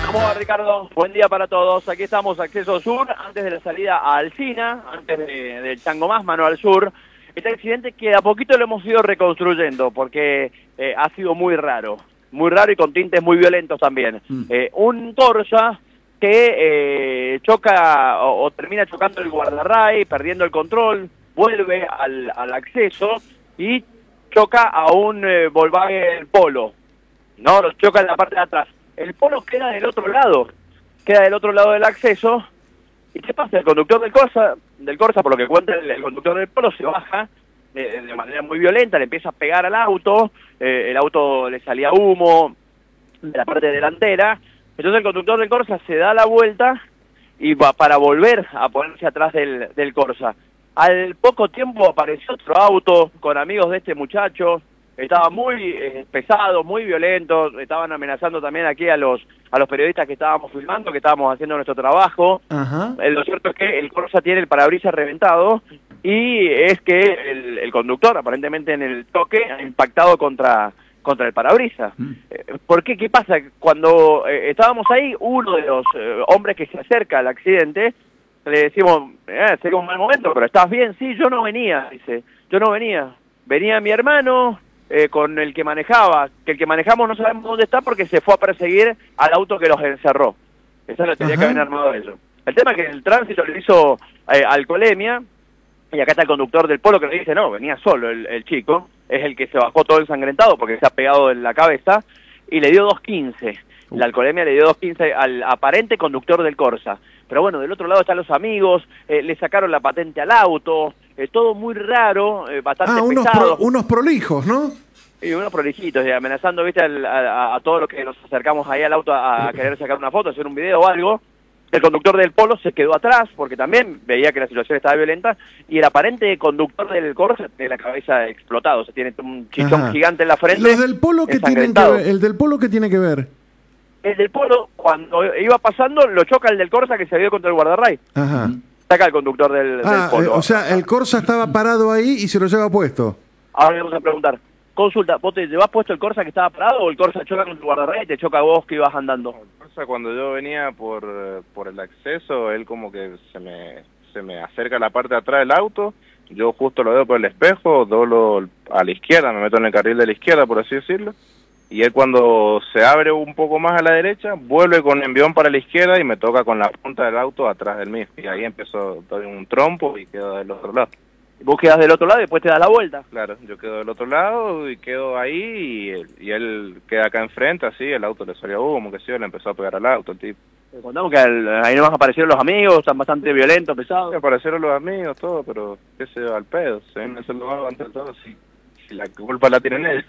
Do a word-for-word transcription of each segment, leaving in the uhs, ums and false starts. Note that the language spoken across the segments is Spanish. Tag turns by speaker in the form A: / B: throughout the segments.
A: ¿Cómo va, Ricardo? Buen día para todos. Aquí estamos, Acceso Sur, antes de la salida a Alsina, antes de, del Chango Más, mano al sur. Este accidente que a poquito lo hemos ido reconstruyendo, porque eh, ha sido muy raro, muy raro y con tintes muy violentos también. Mm. Eh, un Corsa que eh, choca o, o termina chocando el guardarray, perdiendo el control, vuelve al, al acceso y choca a un eh, Volkswagen Polo. No, lo choca en la parte de atrás. El Polo queda del otro lado, queda del otro lado del acceso. ¿Y qué pasa? El conductor del Corsa, del Corsa por lo que cuenta el, el conductor del Polo, se baja eh, de manera muy violenta, le empieza a pegar al auto, eh, el auto le salía humo de la parte delantera. Entonces el conductor del Corsa se da la vuelta y va para volver a ponerse atrás del, del Corsa. Al poco tiempo apareció otro auto con amigos de este muchacho. Estaba muy eh, pesado, muy violento, estaban amenazando también aquí a los a los periodistas que estábamos filmando, que estábamos haciendo nuestro trabajo. Ajá. Eh, lo cierto es que el Corsa tiene el parabrisas reventado y es que el, el conductor, aparentemente en el toque, ha impactado contra contra el parabrisas. Mm. Eh, ¿Por qué? ¿Qué pasa? Cuando eh, estábamos ahí, uno de los eh, hombres que se acerca al accidente, le decimos, eh, sería un mal momento, pero ¿estás bien? Sí, yo no venía, dice, yo no venía. Venía mi hermano... Eh, con el que manejaba, que el que manejamos no sabemos dónde está porque se fue a perseguir al auto que los encerró. Esa es la teoría que habían armado ellos. El tema es que el tránsito le hizo eh, alcoholemia, y acá está el conductor del Polo que le dice, no, venía solo el, el chico, es el que se bajó todo ensangrentado porque se ha pegado en la cabeza, y le dio dos quince. La alcoholemia le dio dos quince al aparente conductor del Corsa. Pero bueno, del otro lado están los amigos, eh, le sacaron la patente al auto, eh, todo muy raro, eh, bastante
B: ah, unos
A: pesado.
B: Pro, unos prolijos, ¿no?
A: Y unos prolijitos, y amenazando, viste, al, a, a todos los que nos acercamos ahí al auto a, a querer sacar una foto, hacer un video o algo. El conductor del Polo se quedó atrás, porque también veía que la situación estaba violenta, y el aparente conductor del Corsa tiene la cabeza explotada, o sea, tiene un chichón Ajá. gigante en la frente.
B: ¿Los del Polo qué tienen que ver? ¿El del Polo qué tiene que ver?
A: El del Polo, cuando iba pasando, lo choca el del Corsa que se dio contra el guardarray. Ajá. Saca el conductor del,
B: ah,
A: del Polo.
B: Eh, o sea, el Corsa estaba parado ahí y se lo lleva puesto.
A: Ahora le vamos a preguntar. Consulta, ¿vos te llevas puesto el Corsa que estaba parado o el Corsa choca con tu guardarray y te choca a vos que ibas andando?
C: El Corsa, cuando yo venía por, por el acceso, él como que se me, se me acerca a la parte de atrás del auto, yo justo lo veo por el espejo, doblo a la izquierda, me meto en el carril de la izquierda, por así decirlo, y él cuando se abre un poco más a la derecha, vuelve con envión para la izquierda y me toca con la punta del auto atrás del mío, y ahí empezó todo un trompo y quedo del otro lado.
A: Vos quedás del otro llado y después te das la vuelta.
C: Claro, yo quedo del otro lado y quedo ahí y él, y él queda acá enfrente, así, el auto le salía humo, que sí, le empezó a pegar al auto el tipo.
A: Te contamos que al, ahí nomás aparecieron los amigos, están bastante violentos, pesados.
C: Sí, aparecieron los amigos, todo, pero qué se va al pedo, se ven en ese lugar ante todo, si, si la culpa la tienen ellos.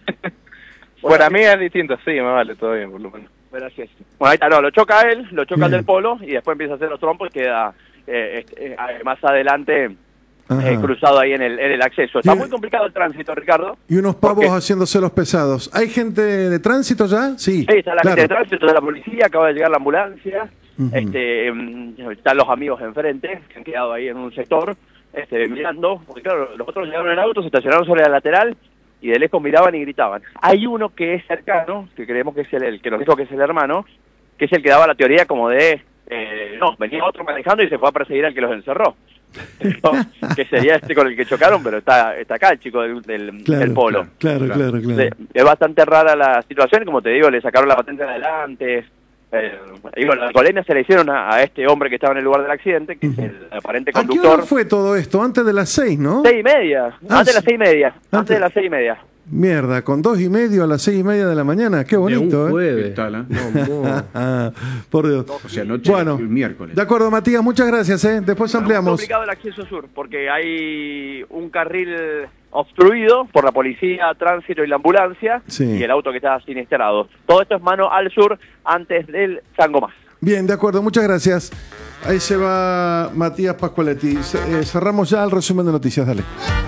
C: Fuera mí es distinto, sí, me vale, todo bien, por lo menos.
A: Gracias. Bueno, ahí está, no, lo choca él, lo choca el del Polo y después empieza a hacer los trompos y queda eh, eh, más adelante... Eh, cruzado ahí en el, en el acceso. Está y, muy complicado el tránsito, Ricardo.
B: Y unos pavos porque... haciéndose los pesados. ¿Hay gente de tránsito ya? Sí,
A: sí está la claro. gente de tránsito, está la policía, acaba de llegar la ambulancia, uh-huh. este, están los amigos enfrente, que han quedado ahí en un sector, este, mirando, porque claro, los otros llegaron en auto, se estacionaron sobre la lateral y de lejos miraban y gritaban. Hay uno que es cercano, que creemos que es el, el que nos dijo que es el hermano, que es el que daba la teoría como de, eh, no, venía otro manejando y se fue a perseguir al que los encerró. No, que sería este con el que chocaron, pero está está acá el chico del, del,
B: claro,
A: del Polo.
B: Claro, claro, claro. claro.
A: Es bastante rara la situación, como te digo, le sacaron la patente adelante. Eh, digo, la alcoholemia se le hicieron a, a este hombre que estaba en el lugar del accidente, que uh-huh. es el aparente conductor.
B: ¿A qué hora fue todo esto? Antes de las seis, ¿no?
A: Seis y media. Ah, antes de las seis y media. Antes, antes de las seis y media.
B: Mierda, con dos y medio a las seis y media de la mañana, qué bonito,
D: de un jueves.
B: ¿eh?
D: ¿Qué tal, eh? No, no.
B: Por Dios.
D: O sea, noche
B: bueno,
D: el miércoles.
B: De acuerdo, Matías, muchas gracias, ¿eh? Después ampliamos.
A: Es complicado el acceso sur, porque hay un carril obstruido por la policía, tránsito y la ambulancia, sí. y el auto que está siniestrado. Todo esto es mano al sur, antes del Chango Más.
B: Bien, de acuerdo, muchas gracias. Ahí se va Matías Pascualetti. Eh, cerramos ya el resumen de noticias, dale.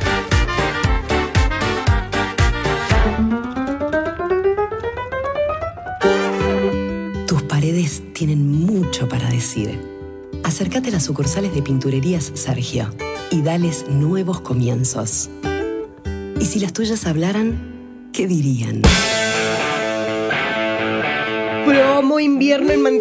E: Paredes tienen mucho para decir. Acércate a las sucursales de Pinturerías Sergio y dales nuevos comienzos. Y si las tuyas hablaran, ¿qué dirían?
F: Promo invierno en